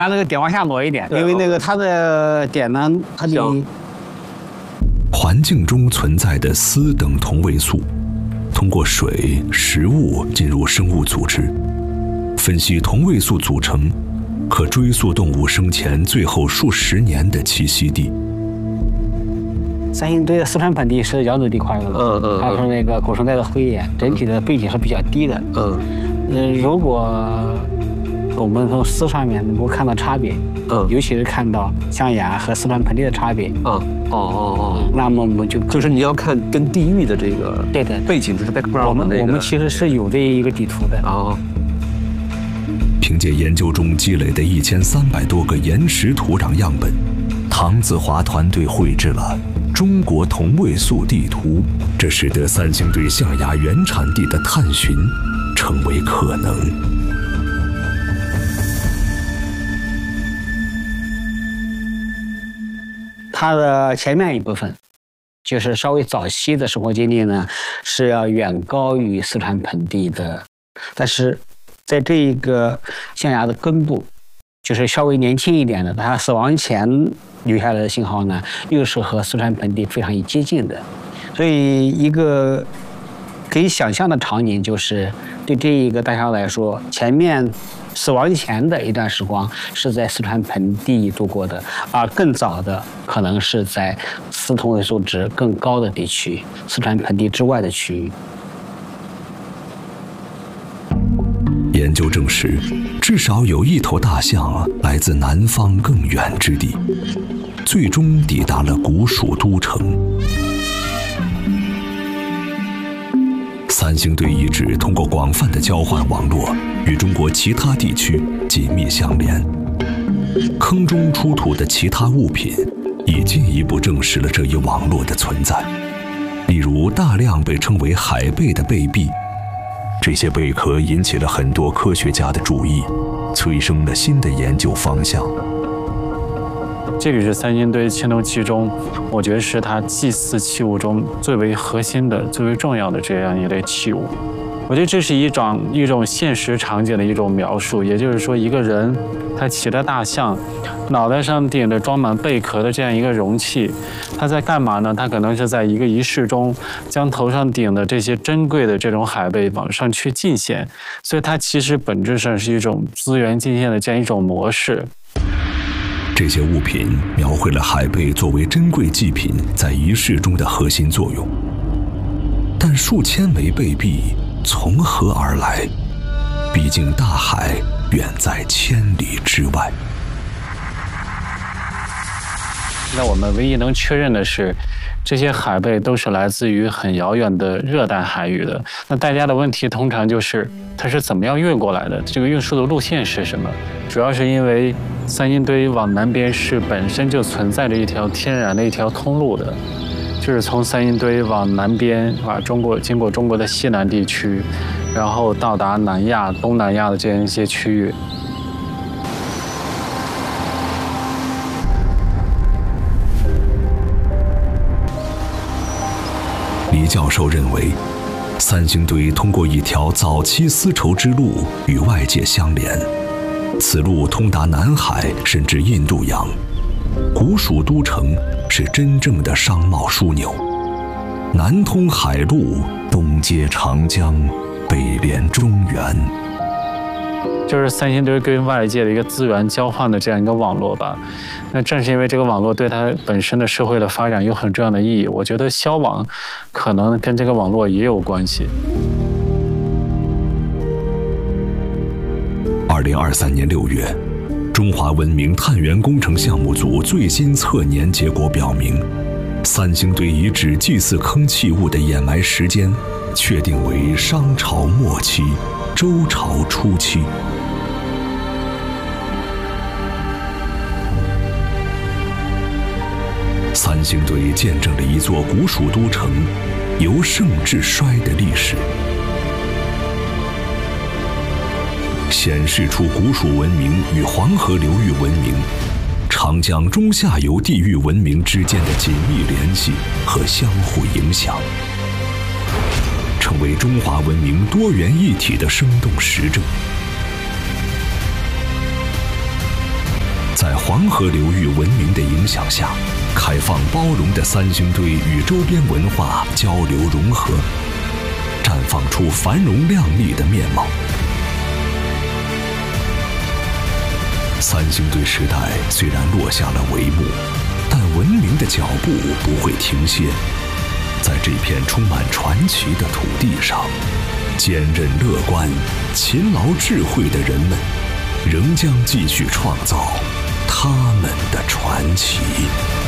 把那个点往下挪一点，因为那个它的点呢，它的环境中存在的丝等同位素，通过水、食物进入生物组织，分析同位素组成，可追溯动物生前最后数十年的栖息地。 三星堆的四川盆地是窑质地块的，它是那个古生代的灰岩，整体的背景是比较低的。如果我们从丝上面能够看到差别，尤其是看到象牙和四川盆地的差别，那么我们就是你要看跟地域的这个对的背景，就是 background 的那个。 我们其实是有这一个地图的凭借研究中积累的1300多个岩石土壤样本，唐子华团队绘制了中国同位素地图，这使得三星堆象牙原产地的探寻成为可能。 它的前面一部分，就是稍微早期的生活经历呢，是要远高于四川盆地的，但是在这一个象牙的根部，就是稍微年轻一点的，它死亡前留下来的信号呢，又是和四川盆地非常接近的，所以一个可以想象的场景就是，对这一个大象来说，前面死亡前的一段时光是在四川盆地度过的，而更早的可能是在丝同位素值更高的地区，四川盆地之外的区域。 研究证实，至少有一头大象来自南方更远之地，最终抵达了古蜀都城。三星堆遗址通过广泛的交换网络，与中国其他地区紧密相连。坑中出土的其他物品已进一步证实了这一网络的存在，例如大量被称为海贝的贝壁。这些贝壳引起了很多科学家的注意，催生了新的研究方向。 这个是三星堆青铜器中，我觉得是它祭祀器物中最为核心的、最为重要的这样一类器物。我觉得这是一种现实场景的一种描述，也就是说，一个人他骑着大象，脑袋上顶着装满贝壳的这样一个容器，他在干嘛呢？他可能是在一个仪式中，将头上顶的这些珍贵的这种海贝往上去进献，所以它其实本质上是一种资源进献的这样一种模式。 这些物品描绘了海贝作为珍贵祭品在仪式中的核心作用，但数千枚贝壁从何而来？毕竟大海远在千里之外。 那我们唯一能确认的是，这些海贝都是来自于很遥远的热带海域的。那大家的问题通常就是它是怎么样运过来的？这个运输的路线是什么？主要是因为三星堆往南边是本身就存在着一条天然的一条通路的，就是从三星堆往南边经过中国的西南地区，然后到达南亚、东南亚的这样一些区域。 李教授认为，三星堆通过一条早期丝绸之路与外界相连，此路通达南海甚至印度洋。古蜀都城是真正的商贸枢纽，南通海路，东接长江，北连中原。 就是三星堆跟外界的一个资源交换的这样一个网络吧。那正是因为这个网络对它本身的社会的发展有很重要的意义，我觉得消亡可能跟这个网络也有关系。 2023年6月，中华文明探源工程项目组最新测年结果表明，三星堆遗址祭祀坑器物的掩埋时间确定为商朝末期、周朝初期。三星堆见证了一座古蜀都城由盛至衰的历史，显示出古蜀文明与黄河流域文明、长江中下游地域文明之间的紧密联系和相互影响，成为中华文明多元一体的生动实证。 在黄河流域文明的影响下，开放包容的三星堆与周边文化交流融合，绽放出繁荣亮丽的面貌。三星堆时代虽然落下了帷幕，但文明的脚步不会停歇。在这片充满传奇的土地上，坚韧乐观、勤劳智慧的人们，仍将继续创造他们的传奇。